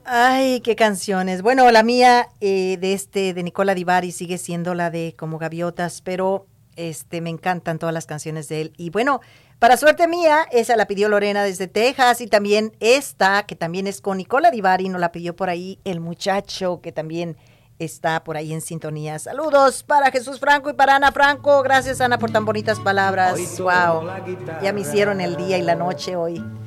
Ay, qué canciones. Bueno, la mía de Nicola Di Bari sigue siendo la de Como Gaviotas, pero me encantan todas las canciones de él. Y bueno, para suerte mía, esa la pidió Lorena desde Texas y también esta, que también es con Nicola Di Bari, nos la pidió por ahí el muchacho que también está por ahí en sintonía. Saludos para Jesús Franco y para Ana Franco. Gracias, Ana, por tan bonitas palabras. Wow, ya me hicieron el día y la noche hoy.